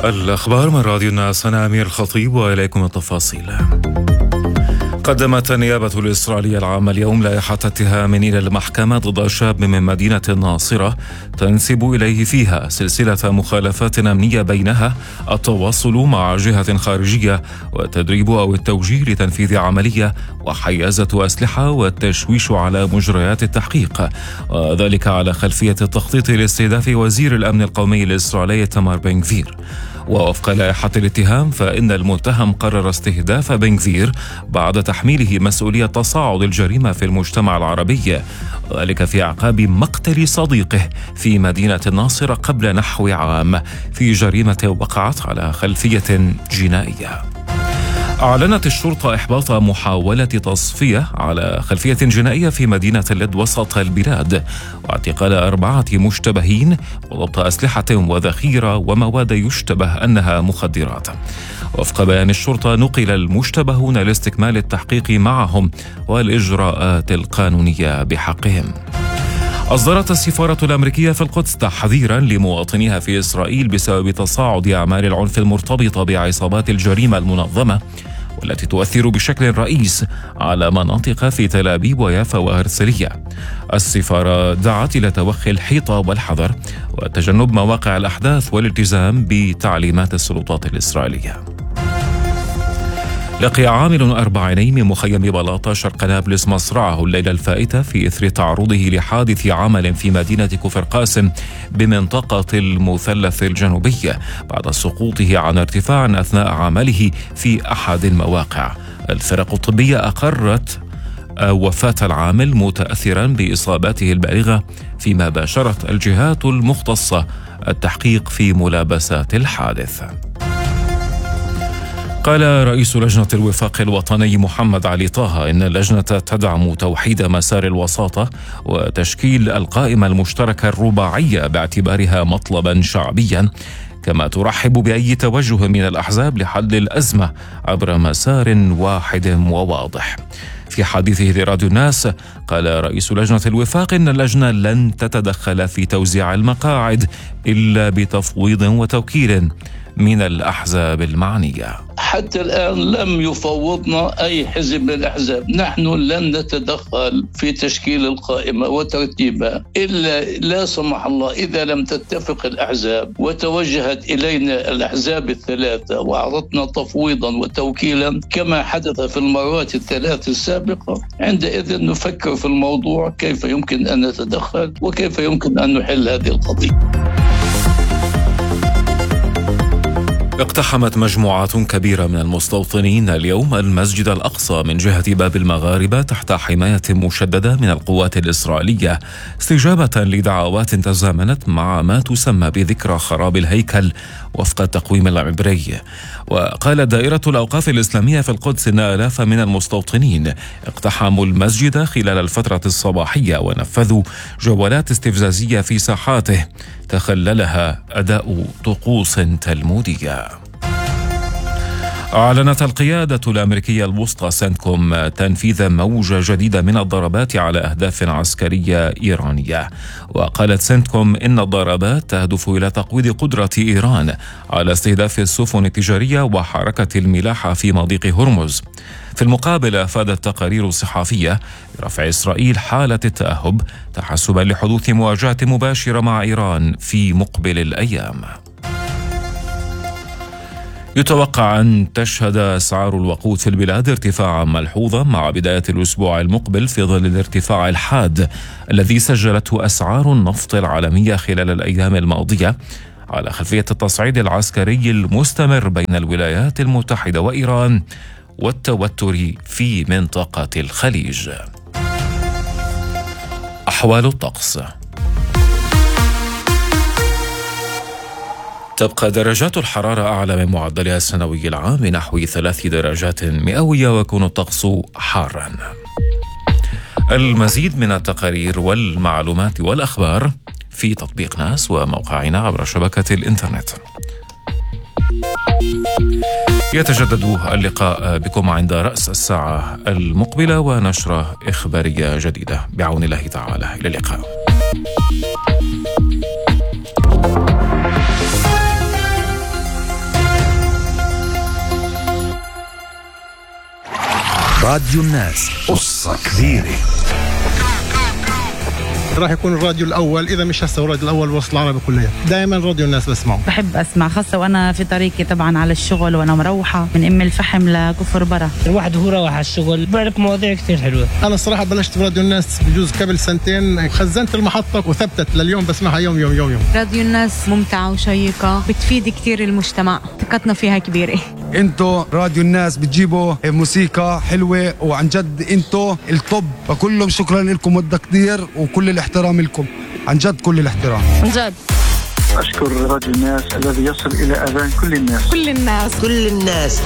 الأخبار من راديو الناس، أنا أمير الخطيب وإليكم التفاصيل. قدمت النيابة الإسرائيلية العامة اليوم لائحة اتهام إلى المحكمة ضد شاب من مدينة الناصرة تنسب إليه فيها سلسلة مخالفات أمنية، بينها التواصل مع جهة خارجية والتدريب أو التوجيه لتنفيذ عملية وحيازة أسلحة والتشويش على مجريات التحقيق، وذلك على خلفية التخطيط لاستهداف وزير الأمن القومي الإسرائيلي إيتمار بن غفير. ووفق لائحة الاتهام فإن المتهم قرر استهداف بن غفير بعد تحميله مسؤولية تصاعد الجريمة في المجتمع العربي، وذلك في أعقاب مقتل صديقه في مدينة الناصرة قبل نحو عام في جريمة وقعت على خلفية جنائية. أعلنت الشرطة إحباط محاولة تصفية على خلفية جنائية في مدينة اللد وسط البلاد، واعتقال 4 مشتبهين وضبط أسلحة وذخيرة ومواد يشتبه أنها مخدرات. وفق بيان الشرطة نقل المشتبهون لاستكمال التحقيق معهم والإجراءات القانونية بحقهم. أصدرت السفارة الأمريكية في القدس تحذيرا لمواطنيها في إسرائيل بسبب تصاعد أعمال العنف المرتبطة بعصابات الجريمة المنظمة، والتي تؤثر بشكل رئيس على مناطق في تل أبيب ويافا وهرسلية. السفارة دعت إلى توخي الحيطة والحذر وتجنب مواقع الأحداث والالتزام بتعليمات السلطات الإسرائيلية. لقي عامل 40 من مخيم بلاطة شرق نابلس مصرعه الليلة الفائتة في إثر تعرضه لحادث عمل في مدينة كفر قاسم بمنطقة المثلث الجنوبي بعد سقوطه عن ارتفاع أثناء عمله في أحد المواقع. الفرق الطبية أقرت وفاة العامل متأثرا بإصاباته البالغة، فيما باشرت الجهات المختصة التحقيق في ملابسات الحادث. قال رئيس لجنة الوفاق الوطني محمد علي طه إن اللجنة تدعم توحيد مسار الوساطة وتشكيل القائمة المشتركة الرباعية باعتبارها مطلبا شعبيا، كما ترحب بأي توجه من الأحزاب لحل الأزمة عبر مسار واحد وواضح. في حديثه لراديو الناس قال رئيس لجنة الوفاق إن اللجنة لن تتدخل في توزيع المقاعد إلا بتفويض وتوكيل من الأحزاب المعنية. حتى الآن لم يفوضنا أي حزب من الأحزاب. نحن لن نتدخل في تشكيل القائمة وترتيبها إلا لا سمح الله إذا لم تتفق الأحزاب وتوجهت إلينا الأحزاب الثلاثة وعرضنا تفويضا وتوكيلا كما حدث في المرات الثلاث السابقة، عندئذ نفكر في الموضوع كيف يمكن أن نتدخل وكيف يمكن أن نحل هذه القضية. اقتحمت مجموعات كبيرة من المستوطنين اليوم المسجد الأقصى من جهة باب المغاربة تحت حماية مشددة من القوات الإسرائيلية، استجابة لدعوات تزامنت مع ما تسمى بذكرى خراب الهيكل وفق التقويم العبري. وقالت دائرة الأوقاف الإسلامية في القدس إن آلاف من المستوطنين اقتحموا المسجد خلال الفترة الصباحية ونفذوا جولات استفزازية في ساحاته تخللها أداء طقوس تلمودية. أعلنت القيادة الأمريكية الوسطى سنتكوم تنفيذ موجة جديدة من الضربات على أهداف عسكرية إيرانية. وقالت سنتكوم إن الضربات تهدف إلى تقويض قدرة إيران على استهداف السفن التجارية وحركة الملاحة في مضيق هرمز. في المقابل أفادت تقارير صحفية برفع إسرائيل حالة التأهب تحسبا لحدوث مواجهة مباشرة مع إيران في مقبل الأيام. يتوقع أن تشهد أسعار الوقود في البلاد ارتفاعا ملحوظا مع بداية الأسبوع المقبل في ظل الارتفاع الحاد الذي سجلته أسعار النفط العالمية خلال الأيام الماضية على خلفية التصعيد العسكري المستمر بين الولايات المتحدة وإيران والتوتر في منطقة الخليج. أحوال الطقس. تبقى درجات الحرارة أعلى من معدلها السنوي العام بنحو 3 درجات مئوية، ويكون الطقس حارا. المزيد من التقارير والمعلومات والأخبار في تطبيق ناس وموقعنا عبر شبكة الإنترنت. يتجدد اللقاء بكم عند رأس الساعة المقبلة ونشرة إخبارية جديدة بعون الله تعالى. إلى اللقاء. راديو الناس قصة كبيرة. راح يكون الراديو الأول، إذا مش هسه الراديو الأول وسط العربي كلها. دائما راديو الناس بسمعه. بحب أسمع خاصة وأنا في طريقي طبعا على الشغل وأنا مروحة من أم الفحم لكفر برا. الواحد هو روح على الشغل بعرف مواضيع كتير حلوة. أنا الصراحة بلشت براديو الناس بجوز قبل 2 خزنت المحطة وثبتت لليوم بسمعها يوم يوم يوم يوم. راديو الناس ممتعة وشيقة، بتفيد كتير المجتمع، ثقتنا فيها كبيرة. انتو راديو الناس بتجيبوا موسيقى حلوة وعن جد انتو الطب، فكلهم شكرا لكم والتقدير وكل الاحترام لكم، عن جد كل الاحترام. عن جد أشكر راديو الناس الذي يصل إلى أذان كل الناس. كل الناس كل الناس.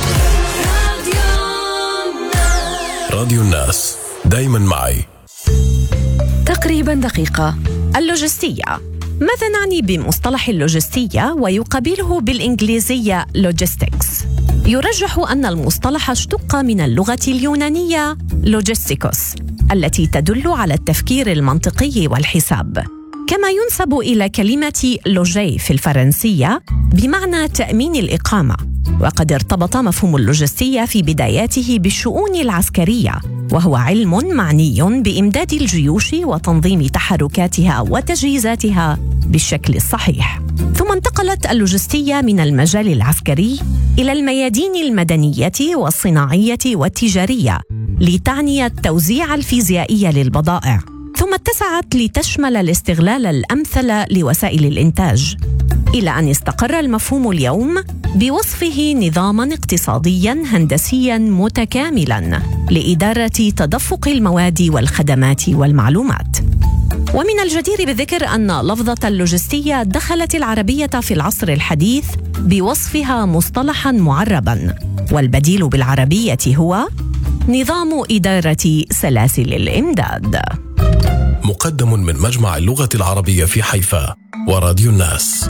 راديو الناس دايما معي. تقريبا دقيقة. اللوجستية. ماذا نعني بمصطلح اللوجستية ويقابله بالإنجليزية logistics؟ يرجح أن المصطلح اشتق من اللغة اليونانية لوجستيكوس التي تدل على التفكير المنطقي والحساب، كما ينسب إلى كلمة لوجي في الفرنسية بمعنى تأمين الإقامة. وقد ارتبط مفهوم اللوجستية في بداياته بالشؤون العسكرية، وهو علم معني بإمداد الجيوش وتنظيم تحركاتها وتجهيزاتها بالشكل الصحيح. ثم انتقلت اللوجستية من المجال العسكري إلى الميادين المدنية والصناعية والتجارية لتعني التوزيع الفيزيائي للبضائع، ثم اتسعت لتشمل الاستغلال الأمثل لوسائل الإنتاج، إلى أن استقر المفهوم اليوم بوصفه نظاماً اقتصادياً هندسياً متكاملاً لإدارة تدفق المواد والخدمات والمعلومات. ومن الجدير بالذكر أن لفظة اللوجستية دخلت العربية في العصر الحديث بوصفها مصطلحاً معرباً، والبديل بالعربية هو نظام إدارة سلاسل الإمداد. مقدم من مجمع اللغة العربية في حيفا وراديو الناس.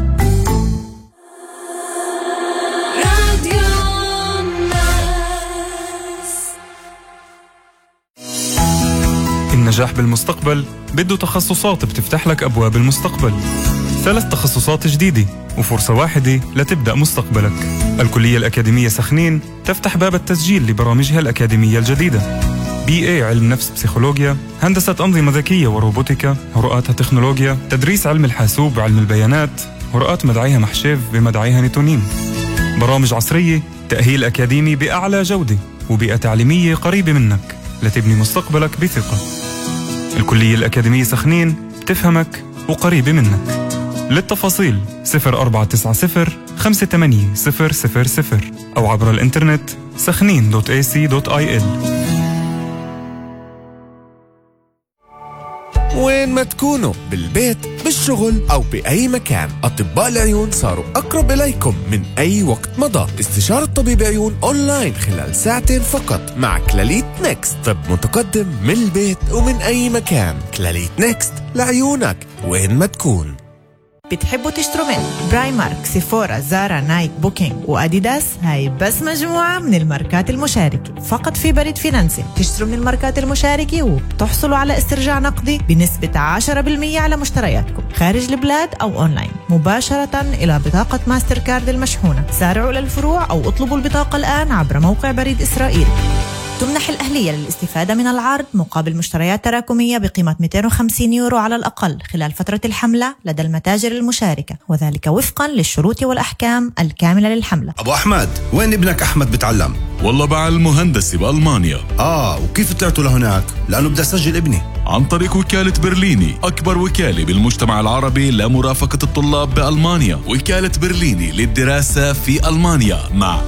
النجاح بالمستقبل بده تخصصات بتفتح لك أبواب المستقبل. 3 تخصصات جديدة وفرصة واحدة لتبدأ مستقبلك. الكلية الأكاديمية سخنين تفتح باب التسجيل لبرامجها الأكاديمية الجديدة. BA علم نفس بسيكولوجيا، هندسة أنظمة ذكية وروبوتيكا، هرؤاتها تكنولوجيا، تدريس علم الحاسوب وعلم البيانات، هرؤات مدعيها محشيف بمدعيها نيتونين. برامج عصرية، تأهيل أكاديمي بأعلى جودة، وبيئة تعليمية قريبة منك لتبني مستقبلك بثقة. الكلية الأكاديمية سخنين تفهمك وقريبة منك. للتفاصيل 0490 58 000 أو عبر الإنترنت سخنين.ac.il. وين ما تكونوا، بالبيت، بالشغل أو بأي مكان، أطباء العيون صاروا أقرب إليكم من أي وقت مضى. استشارة طبيب عيون أونلاين خلال 2 ساعات فقط مع كلاليت نيكست. طب متقدم من البيت ومن أي مكان. كلاليت نيكست لعيونك وين ما تكون. بتحبوا تشتروا من برايمارك، سيفورا، زارا، نايك، بوكينج وأديداس؟ هاي بس مجموعة من الماركات المشاركة فقط في بريد فينانسي. تشتروا من الماركات المشاركة وبتحصلوا على استرجاع نقدي بنسبة 10% على مشترياتكم خارج البلاد أو أونلاين مباشرة إلى بطاقة ماستر كارد المشحونة. سارعوا للفروع أو اطلبوا البطاقة الآن عبر موقع بريد إسرائيل. تمنح الأهلية للاستفادة من العرض مقابل مشتريات تراكمية بقيمة 250 يورو على الأقل خلال فترة الحملة لدى المتاجر المشاركة، وذلك وفقا للشروط والأحكام الكاملة للحملة. أبو أحمد، وين ابنك أحمد بتعلم؟ والله بعلم هندسي بألمانيا. وكيف طلعتوا لهناك؟ لأنه بدي أسجل ابني. عن طريق وكالة برليني، أكبر وكالة بالمجتمع العربي لمرافقة الطلاب بألمانيا. وكالة برليني للدراسة في ألمانيا مع